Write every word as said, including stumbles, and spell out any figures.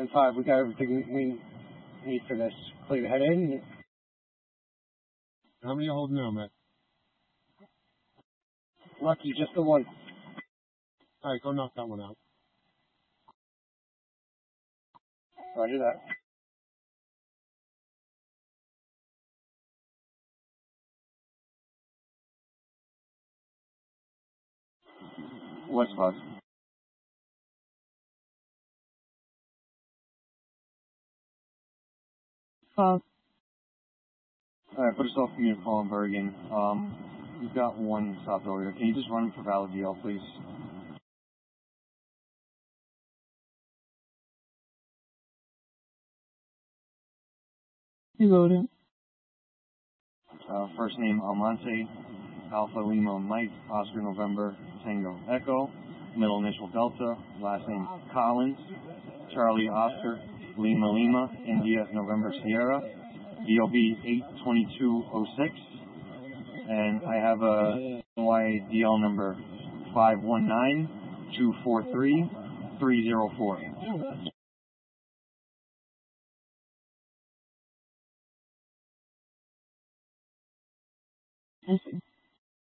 And five, we got everything we need for this. Clear head in. How many are you holding now, Matt? Lucky, just the one. All right, go knock that one out. Roger that. What's five? Five. All right, put us off from your call in Bergen. Um, you've got one stopped over here. Can you just run him for valid D L, please? You loaded. Uh, first name Almonte, Alpha Lima Mike, Oscar November, Tango Echo, middle initial Delta, last name Collins, Charlie Oscar, Lima Lima, India November Sierra, D O B eight twenty-two oh six, and I have a Y D L number five one nine two four three three zero four. I see.